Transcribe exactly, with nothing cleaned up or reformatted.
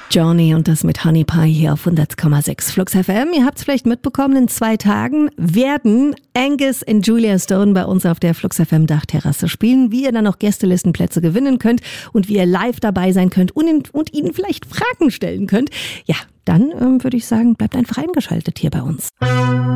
Johnny und das mit Honey Pie hier auf hundert Komma sechs Flux F M. Ihr habt es vielleicht mitbekommen, in zwei Tagen werden Angus und Julia Stone bei uns auf der Flux F M Dachterrasse spielen. Wie ihr dann noch Gästelistenplätze gewinnen könnt und wie ihr live dabei sein könnt und, und ihnen vielleicht Fragen stellen könnt. Ja, dann ähm, würde ich sagen, bleibt einfach eingeschaltet hier bei uns.